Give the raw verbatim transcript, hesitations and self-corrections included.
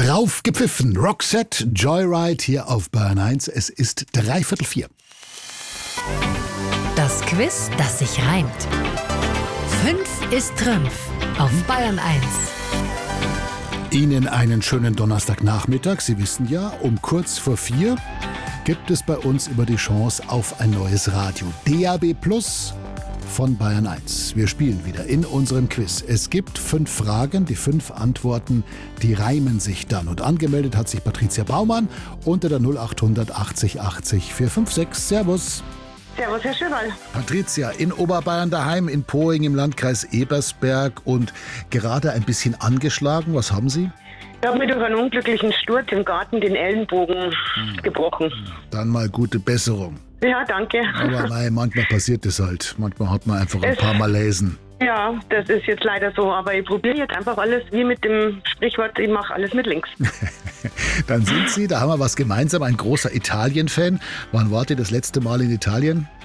Drauf gepfiffen. Roxette, Joyride hier auf Bayern eins. Es ist dreiviertel vier. Das Quiz, das sich reimt. Fünf ist Trümpf auf Bayern eins. Ihnen einen schönen Donnerstagnachmittag. Sie wissen ja, um kurz vor vier gibt es bei uns immer die Chance auf ein neues Radio. D A B Plus von Bayern eins. Wir spielen wieder in unserem Quiz. Es gibt fünf Fragen, die fünf Antworten, die reimen sich dann. Und angemeldet hat sich Patricia Baumann unter der null acht achtzig achtzig vier fünf sechs. Servus. Servus, Herr Schöberl. Patricia, in Oberbayern daheim, in Poing im Landkreis Ebersberg und gerade ein bisschen angeschlagen. Was haben Sie? Ich habe mir durch einen unglücklichen Sturz im Garten den Ellenbogen hm. gebrochen. Dann mal gute Besserung. Ja, danke. Aber nein, manchmal passiert das halt. Manchmal hat man einfach ein es, paar Malaisen. Ja, das ist jetzt leider so. Aber ich probiere jetzt einfach alles, wie mit dem Sprichwort, ich mache alles mit links. Dann sind Sie, da haben wir was gemeinsam, ein großer Italien-Fan. Wann wart ihr das letzte Mal in Italien?